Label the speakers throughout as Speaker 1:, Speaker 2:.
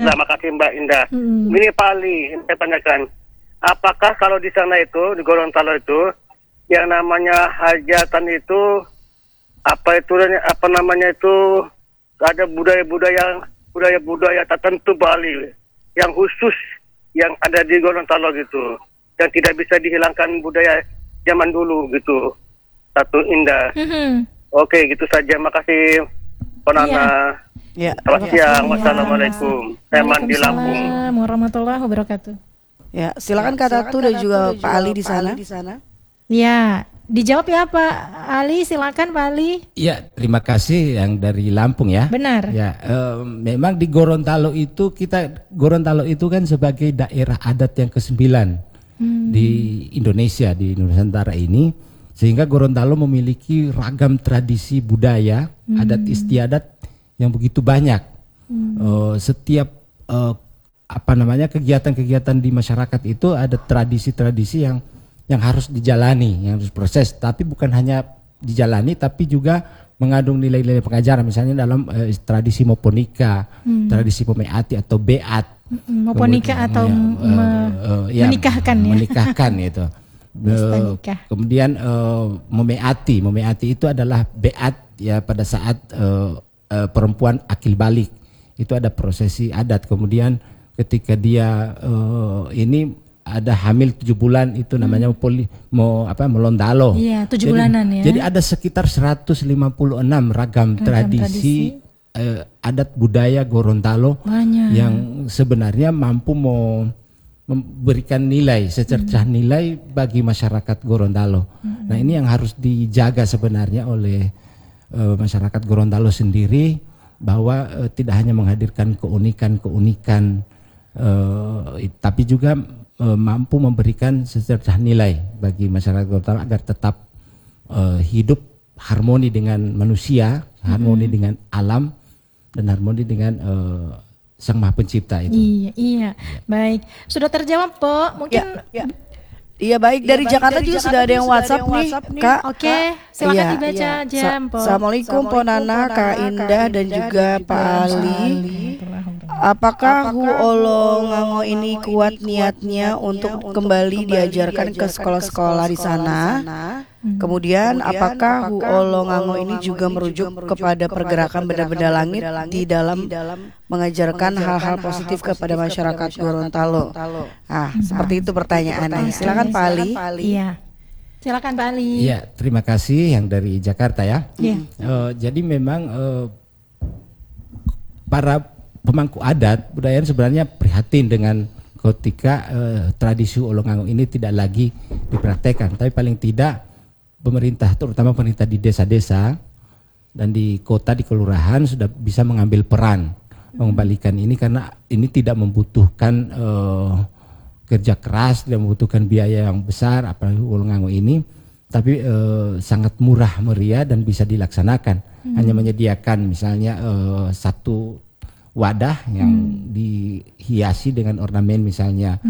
Speaker 1: Terima kasih Mbak Indah. Ini Pak Ali, saya tanyakan, apakah kalau di sana itu, di Gorontalo itu, yang namanya hajatan itu, apa namanya itu, ada budaya tertentu Bali, yang khusus, yang ada di Gorontalo gitu, yang tidak bisa dihilangkan budaya zaman dulu gitu. Satu Indah. Oke, gitu saja. Makasih, Ponana.
Speaker 2: Ya.
Speaker 1: Selamat siang. Wassalamualaikum. Saya Mandi Lampung.
Speaker 3: Waalaikumsalam warahmatullahi wabarakatuh.
Speaker 2: Ya, silakan Kak Tatu dan juga Pak Ali di sana.
Speaker 3: Ya, dijawab ya Pak Ali, silakan Pak Ali.
Speaker 4: Ya, terima kasih yang dari Lampung ya.
Speaker 3: Benar.
Speaker 4: Ya, memang di Gorontalo itu kan sebagai daerah adat yang ke-9 di Indonesia, di Nusantara ini, sehingga Gorontalo memiliki ragam tradisi budaya, adat istiadat yang begitu banyak. Setiap kegiatan-kegiatan di masyarakat itu ada tradisi-tradisi yang harus dijalani, yang harus proses, tapi bukan hanya dijalani tapi juga mengandung nilai-nilai pengajaran, misalnya dalam tradisi moponika, tradisi pomeati atau beat.
Speaker 3: Moponika atau menikahkan
Speaker 4: itu. Kemudian momeati itu adalah beat ya pada saat perempuan akil balik, itu ada prosesi adat. Kemudian ketika dia ini ada hamil 7 bulan itu namanya melondalo.
Speaker 3: Iya, 7 bulanan ya.
Speaker 4: Jadi ada sekitar 156 ragam tradisi adat budaya Gorontalo yang sebenarnya mampu memberikan nilai, secercah nilai bagi masyarakat Gorontalo. Nah, ini yang harus dijaga sebenarnya oleh masyarakat Gorontalo sendiri, bahwa tidak hanya menghadirkan keunikan, tapi juga mampu memberikan secercah nilai bagi masyarakat Gorontalo agar tetap hidup harmoni dengan manusia, harmoni dengan alam, dan harmoni dengan Sang Maha Pencipta itu.
Speaker 3: Iya. Baik, sudah terjawab Po. Mungkin
Speaker 2: Iya baik, dari Jakarta juga sudah ada yang WhatsApp nih Kak.
Speaker 3: Oke, silakan dibaca aja Po.
Speaker 2: Assalamualaikum Po Nana, Kak Indah dan juga Pak Ali. Apakah Hu Olo Ngango ini kuat niatnya untuk kembali diajarkan ke sekolah-sekolah di sana? Kemudian apakah Hu Olo Ngango ini juga merujuk kepada pergerakan benda-benda langit di dalam mengajarkan hal-hal positif kepada masyarakat Gorontalo? Seperti itu pertanyaannya. Silakan Pak Ali.
Speaker 3: Iya. Silakan Pak Ali.
Speaker 4: Iya, terima kasih yang dari Jakarta ya. Jadi memang para pemangku adat budaya sebenarnya prihatin dengan ketika tradisi Olongango ini tidak lagi dipraktekkan. Tapi paling tidak pemerintah, terutama pemerintah di desa-desa dan di kota, di kelurahan sudah bisa mengambil peran mengembalikan ini, karena ini tidak membutuhkan kerja keras, tidak membutuhkan biaya yang besar apalagi Olongango ini, tapi sangat murah meriah dan bisa dilaksanakan. Hanya menyediakan misalnya satu wadah yang dihiasi dengan ornamen misalnya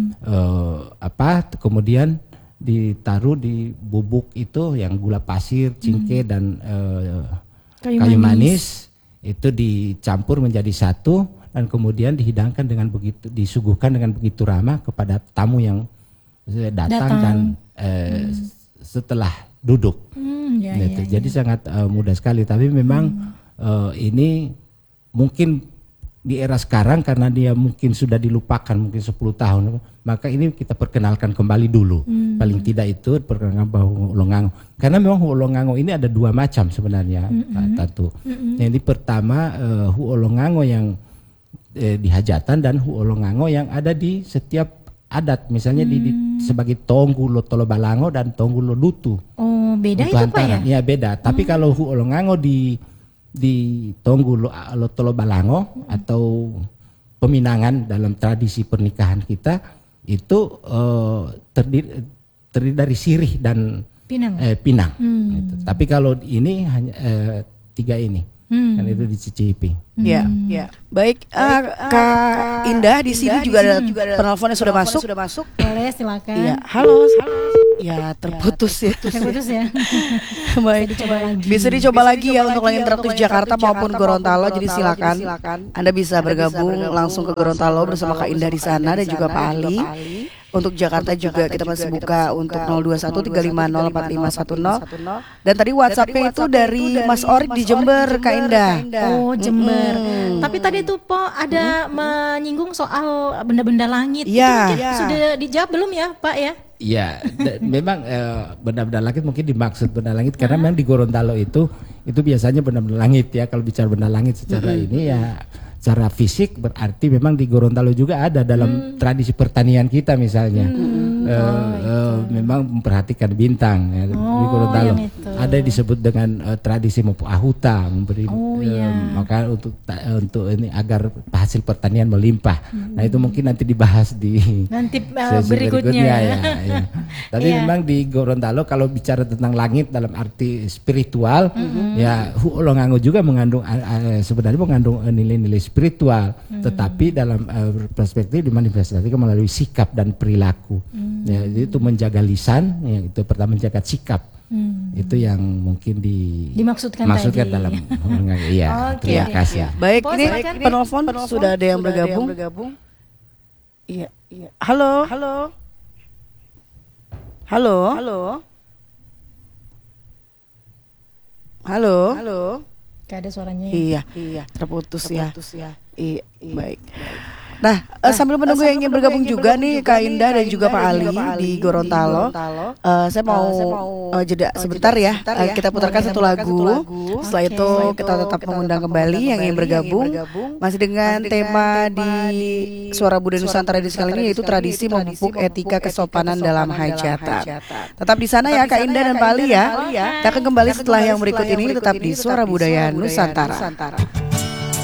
Speaker 4: kemudian ditaruh di bubuk itu yang gula pasir, cingke dan kayu manis itu dicampur menjadi satu dan kemudian dihidangkan dengan begitu, disuguhkan dengan begitu ramah kepada tamu yang datang. Dan setelah duduk. Jadi sangat mudah sekali, tapi memang ini mungkin di era sekarang karena dia mungkin sudah dilupakan mungkin 10 tahun, maka ini kita perkenalkan kembali dulu. Paling tidak itu perkenalkan bahwa Olongango, karena memang Olongango ini ada 2 macam sebenarnya Pak Tatu. Yang pertama Hu Olongango yang di hajatan dan Hu Olongango yang ada di setiap adat, misalnya di sebagai Tonggu Lotolo Balango dan Tonggu Lodutu.
Speaker 3: Oh, beda itu Pak ya?
Speaker 4: Iya beda, tapi kalau Hu Olongango di Tonggu Lotolo Balango atau peminangan dalam tradisi pernikahan kita itu terdiri dari sirih dan pinang. Gitu. Tapi kalau ini hanya 3 ini. kan itu dicicipi.
Speaker 2: Ya, baik. Kak Indah di sini juga ada penelpon yang sudah masuk.
Speaker 3: Boleh, silakan.
Speaker 2: Iya, halo. Ya, terputus ya.
Speaker 3: Terputus ya.
Speaker 2: Baik. Bisa dicoba lagi ya untuk langit teratus Jakarta maupun Gorontalo. Jadi silakan Anda bisa bergabung langsung ke Gorontalo bersama Kak Indah di sana dan juga Pak Ali. Untuk Jakarta juga kita masih buka untuk 021 350 4510. Dan tadi WhatsApp-nya itu dari Mas Orik di Jember, Kak Indah.
Speaker 3: Oh, Jember. Tapi tadi tuh Po ada menyinggung soal benda-benda langit.
Speaker 2: Iya.
Speaker 3: Itu mungkin sudah dijawab belum ya, Pak ya?
Speaker 4: Iya, memang benda-benda langit mungkin dimaksud benda langit karena memang di Gorontalo itu biasanya benda-benda langit ya. Kalau bicara benda langit secara ini ya secara fisik berarti memang di Gorontalo juga ada dalam tradisi pertanian kita misalnya. Memang memperhatikan bintang ya, di Gorontalo. Ada disebut dengan tradisi Mopo Ahuta memberi maka untuk ini agar hasil pertanian melimpah. Nah itu mungkin nanti dibahas di sesi berikutnya ya. Tapi memang di Gorontalo kalau bicara tentang langit dalam arti spiritual ya Huolongango juga mengandung sebenarnya mengandung nilai-nilai spiritual, tetapi dalam perspektif dimanifestasikan melalui sikap dan perilaku. Ya, itu menjaga lisan, ya, itu pertama menjaga sikap. Itu yang mungkin dimaksudkan tadi. Dalam iya. Terima kasih.
Speaker 2: Baik, ini penelpon sudah ada yang bergabung. Iya. Halo.
Speaker 3: Gak ada suaranya.
Speaker 2: Iya. Terputus ya. Iya, baik. Nah, sambil menunggu yang ingin bergabung juga nih Kak Indah dan juga Pak Ali di Gorontalo, saya mau jeda sebentar ya. Kita putarkan satu lagu. Setelah itu kita tetap mengundang kembali yang ingin bergabung masih dengan tema di Suara Budaya Nusantara di sekali ini yaitu tradisi memupuk etika kesopanan dalam hajatan. Tetap di sana ya Kak Indah dan Pak Ali ya. Kita akan kembali setelah yang berikut ini tetap di Suara Budaya Nusantara.